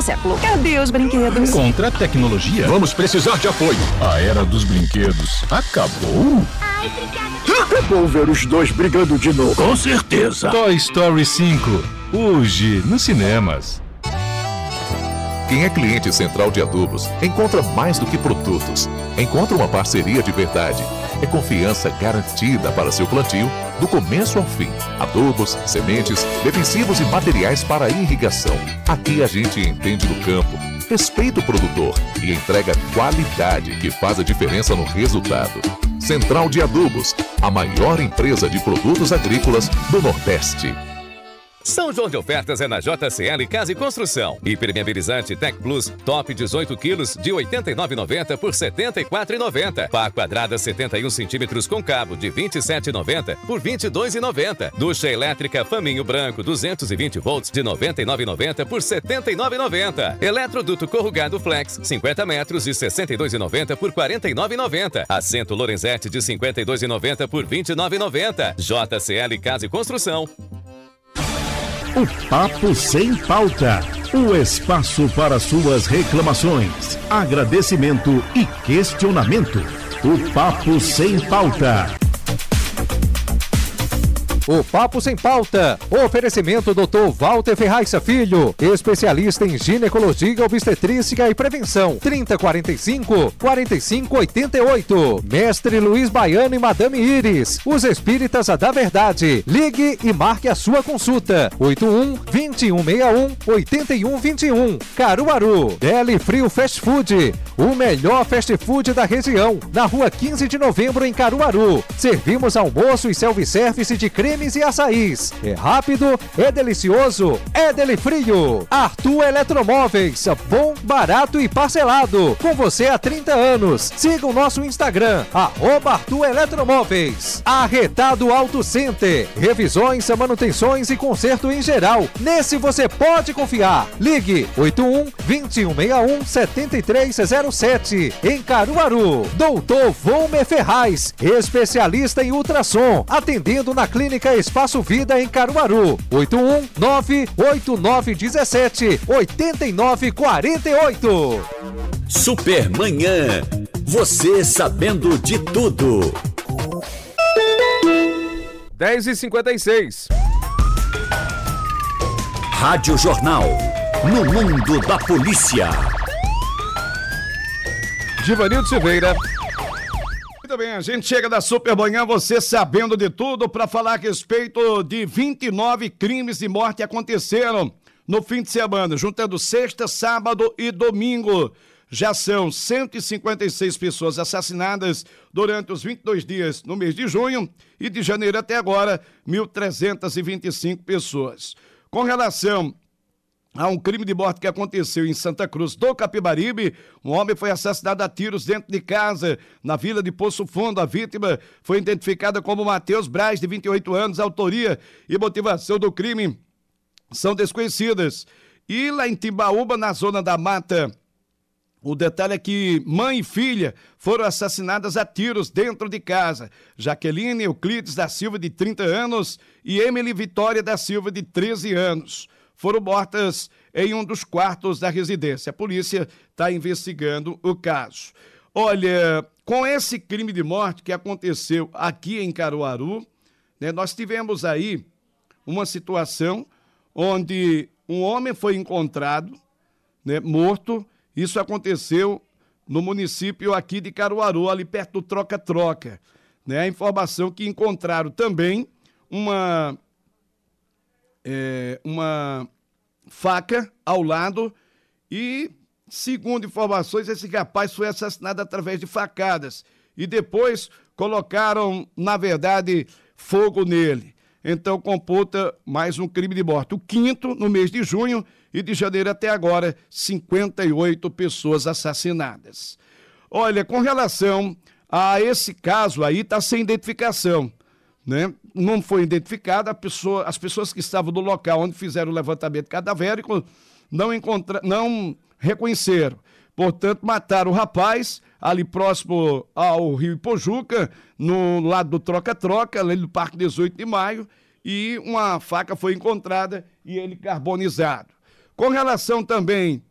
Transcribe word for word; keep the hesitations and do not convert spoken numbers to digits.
século. Cadê os brinquedos? Contra a tecnologia. Vamos precisar de apoio. A era dos brinquedos acabou? Vou ver os dois brigando de novo. Com certeza. Toy Story cinco. Hoje, nos cinemas. Quem é cliente Central de Adubos encontra mais do que produtos. Encontra uma parceria de verdade. É confiança garantida para seu plantio, do começo ao fim. Adubos, sementes, defensivos e materiais para irrigação. Aqui a gente entende do campo, respeita o produtor e entrega qualidade que faz a diferença no resultado. Central de Adubos, a maior empresa de produtos agrícolas do Nordeste. São João de ofertas é na J C L Casa e Construção. Impermeabilizante Tech Plus Top dezoito quilos de oitenta e nove reais e noventa centavos por setenta e quatro reais e noventa centavos. Pá quadrada setenta e um centímetros com cabo de vinte e sete reais e noventa centavos por vinte e dois reais e noventa centavos. Ducha elétrica Faminho Branco duzentos e vinte volts de noventa e nove reais e noventa centavos por setenta e nove reais e noventa centavos. Eletroduto corrugado Flex cinquenta metros de sessenta e dois reais e noventa centavos por quarenta e nove reais e noventa centavos. Assento Lorenzetti de cinquenta e dois reais e noventa centavos por vinte e nove reais e noventa centavos. J C L Casa e Construção. O Papo Sem Pauta, o espaço para suas reclamações, agradecimento e questionamento. O Papo Sem Pauta. O Papo Sem Pauta. Oferecimento doutor Walter Ferraz Filho, especialista em ginecologia, obstetrícia e prevenção. trinta, quarenta e cinco, quarenta e cinco, oitenta e oito. Mestre Luiz Baiano e Madame Iris, os espíritas da verdade. Ligue e marque a sua consulta. oito um, vinte e um sessenta e um, oitenta e um vinte e um. Caruaru. Deli Frio Fast Food, o melhor fast food da região. Na rua quinze de novembro, em Caruaru. Servimos almoço e self-service de creme e açaís. É rápido, é delicioso, é Deli Frio. Arthur Eletromóveis, bom, barato e parcelado. Com você há trinta anos. Siga o nosso Instagram, arroba Arthur Eletromóveis. Arretado Auto Center, revisões, manutenções e conserto em geral. Nesse você pode confiar. Ligue oito um, vinte e um sessenta e um, setenta e três zero sete. Em Caruaru. Doutor Volmer Ferraz, especialista em ultrassom, atendendo na clínica Espaço Vida em Caruaru. oito um, nove oito nove um sete, oito nove quatro oito. Supermanhã. Você sabendo de tudo. dez e cinquenta e seis. Rádio Jornal. No mundo da polícia. Givanildo Silveira. Muito bem, a gente chega da Supermanhã, você sabendo de tudo, para falar a respeito de vinte e nove crimes de morte que aconteceram no fim de semana, juntando sexta, sábado e domingo. Já são cento e cinquenta e seis pessoas assassinadas durante os vinte e dois dias no mês de junho e de janeiro até agora, mil trezentas e vinte e cinco pessoas. Com relação há um crime de morte que aconteceu em Santa Cruz do Capibaribe. Um homem foi assassinado a tiros dentro de casa, na vila de Poço Fundo. A vítima foi identificada como Matheus Braz, de vinte e oito anos. A autoria e motivação do crime são desconhecidas. E lá em Timbaúba, na zona da mata, o detalhe é que mãe e filha foram assassinadas a tiros dentro de casa. Jaqueline Euclides da Silva, de trinta anos, e Emily Vitória da Silva, de treze anos. Foram mortas em um dos quartos da residência. A polícia está investigando o caso. Olha, com esse crime de morte que aconteceu aqui em Caruaru, né, nós tivemos aí uma situação onde um homem foi encontrado, né, morto. Isso aconteceu no município aqui de Caruaru, ali perto do Troca-Troca. Né, a informação que encontraram também uma... É, uma faca ao lado e, segundo informações, esse rapaz foi assassinado através de facadas e depois colocaram, na verdade, fogo nele. Então computa mais um crime de morte. O quinto no mês de junho e de janeiro até agora, cinquenta e oito pessoas assassinadas. Olha, com relação a esse caso aí, está sem identificação. Né? Não foi identificada, a pessoa, as pessoas que estavam no local onde fizeram o levantamento cadavérico não, encontra, não reconheceram. Portanto, mataram o rapaz ali próximo ao Rio Ipojuca, no lado do Troca-Troca, ali no Parque dezoito de maio, e uma faca foi encontrada e ele carbonizado. Com relação também